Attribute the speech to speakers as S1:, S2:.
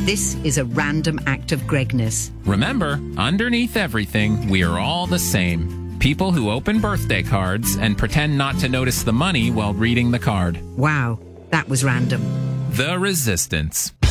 S1: This is a random act of Gregness.
S2: Remember, underneath everything, we are all the same. People who open birthday cards and pretend not to notice the money while reading the card.
S1: Wow, that was random.
S2: The Resistance.